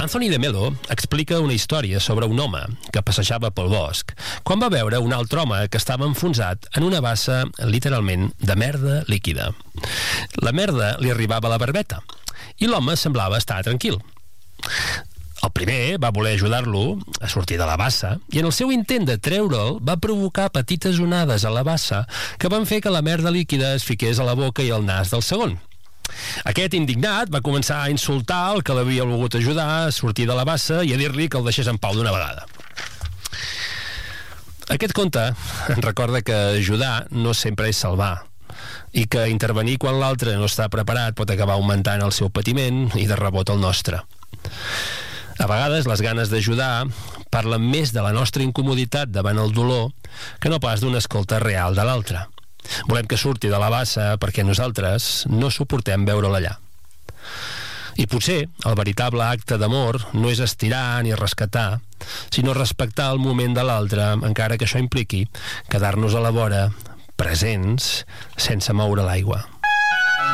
Anthony de Mello explica una història sobre un home que passejava pel bosc quan va veure un altre home que estava enfonsat en una bassa literalment de merda líquida. La merda li arribava a la barbeta i l'home semblava estar tranquil. El primer va voler ajudar-lo a sortir de la bassa i en el seu intent de treure'l va provocar petites onades a la bassa que van fer que la merda líquida es fiqués a la boca i al nas del segon. Aquest, indignat, va començar a insultar el que l'havia volgut ajudar a sortir de la bassa i a dir-li que el deixés en pau d'una vegada. Aquest conte ens recorda que ajudar no sempre és salvar i que intervenir quan l'altre no està preparat pot acabar augmentant el seu patiment i de rebot el nostre. A vegades les ganes d'ajudar parlen més de la nostra incomoditat davant el dolor que no pas d'una escolta real de l'altre. Volem que surti de la bassa perquè nosaltres no suportem veure'l allà. I potser el veritable acte d'amor no és estirar ni rescatar, sinó respectar el moment de l'altre, encara que això impliqui quedar-nos a la vora, presents, sense moure l'aigua.